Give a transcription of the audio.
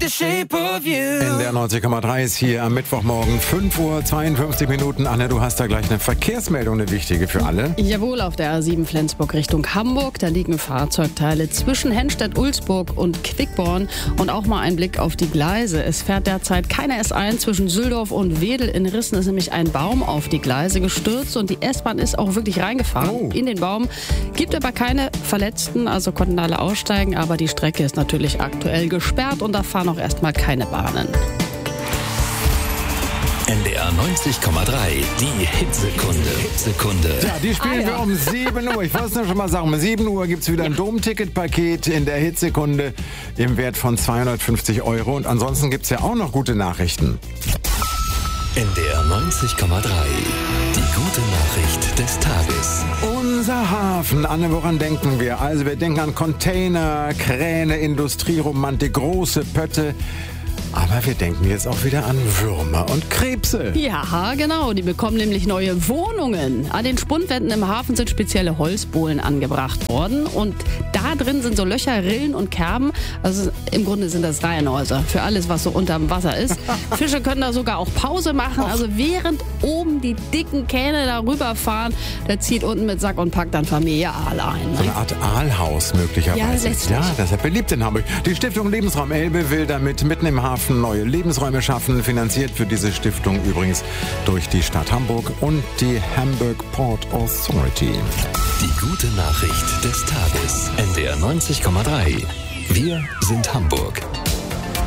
shape of you. NDR 90,3 ist hier am Mittwochmorgen, 5:52 Uhr. Anne, du hast da gleich eine Verkehrsmeldung, eine wichtige für alle. Jawohl, auf der A7 Flensburg Richtung Hamburg. Da liegen Fahrzeugteile zwischen Henstedt-Ulzburg und Quickborn. Und auch mal ein Blick auf die Gleise. Es fährt derzeit keine S1 zwischen Süldorf und Wedel. In Rissen ist nämlich ein Baum auf die Gleise gestürzt und die S-Bahn ist auch wirklich reingefahren in den Baum. Gibt aber keine Verletzten, also konnten alle aussteigen. Aber die Strecke ist natürlich aktuell gesperrt und da fahren auch erstmal keine Bahnen. NDR 90,3, die Hitsekunde. Ja, die spielen wir um 7 Uhr. Ich wollte es nur schon mal sagen, um 7 Uhr gibt es wieder ein Domticketpaket in der Hitsekunde im Wert von 250 €. Und ansonsten gibt es ja auch noch gute Nachrichten. NDR 90,3, die gute Nachricht des Tages. Unser Hafen, Anne, woran denken wir? Also wir denken an Container, Kräne, Industrieromantik, große Pötte. Aber wir denken jetzt auch wieder an Würmer und Krebse. Ja, genau. Die bekommen nämlich neue Wohnungen. An den Spundwänden im Hafen sind spezielle Holzbohlen angebracht worden. Und da drin sind so Löcher, Rillen und Kerben. Also im Grunde sind das Reihenhäuser für alles, was so unterm Wasser ist. Fische können da sogar auch Pause machen. Also während oben die dicken Kähne da rüberfahren, da zieht unten mit Sack und Pack dann Familie Aal ein. So eine Art Aalhaus möglicherweise. Ja, letztlich. Ja, das ist ja beliebt in Hamburg. Die Stiftung Lebensraum Elbe will damit mitten im Hafen neue Lebensräume schaffen. Finanziert für diese Stiftung übrigens durch die Stadt Hamburg und die Hamburg Port Authority. Die gute Nachricht des Tages. NDR 90,3. Wir sind Hamburg.